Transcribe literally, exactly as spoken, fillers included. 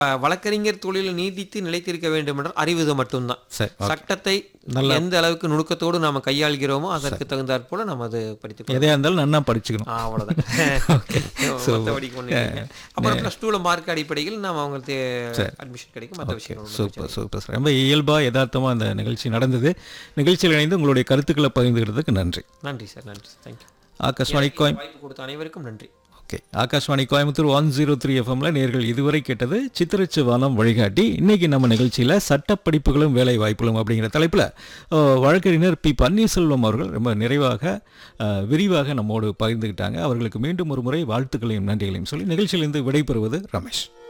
வழக்கறிஞர் தொழிலில் நீடித்து நிலைத்திருக்க வேண்டும் என்றால் அறிவது மட்டும்தான். சரி, ஓகே. சட்டத்தை நல்ல எந்த அளவுக்கு நுணுக்கத்தோடு நாம கையாள்கிறோமோ அதற்கு தகுந்தாற் போல நம்ம அது படித்து எதையா இருந்தாலும் நன்னா படிச்சுக்கணும். அவ்வளோதான். So, மற்றபடிக்கு ஒன்றும் இல்லைங்க. அப்புறம் ப்ளஸ் டூவில் மார்க் அடிப்படையில் நம்ம அவங்களுக்கு அட்மிஷன் கிடைக்கும். மற்ற விஷயங்கள் சூப்பர் சூப்பர் சார். ரொம்ப இயல்பாக யதார்த்தமாக அந்த நிகழ்ச்சி நடந்தது. நிகழ்ச்சியில் இணைந்து உங்களுடைய கருத்துக்களை பகிர்ந்துக்கிறதுக்கு நன்றி. நன்றி சார். நன்றி. தேங்க்யூ. ஆகாஷ்வாணி கோயம் வாய்ப்பு கொடுத்த அனைவருக்கும் நன்றி. Okay. Akashvani Coimbatore one zero three எஃப்எம்ல நேர்கள் இதுவரை கேட்டது சித்திரச்சு வானம் வழிகாட்டி. இன்னைக்கு நம்ம நிகழ்ச்சியில் சட்டப்படிப்புகளும் வேலை வாய்ப்புகளும் அப்படிங்கிற தலைப்பில் வழக்கறிஞர் பி பன்னீர்செல்வம் அவர்கள் ரொம்ப நிறைவாக அஹ், விரிவாக நம்மோடு பகிர்ந்துக்கிட்டாங்க. அவர்களுக்கு மீண்டும் ஒரு முறை வாழ்த்துக்களையும் நன்றிகளையும் சொல்லி நிகழ்ச்சியிலிருந்து விடைபெறுவது ரமேஷ்.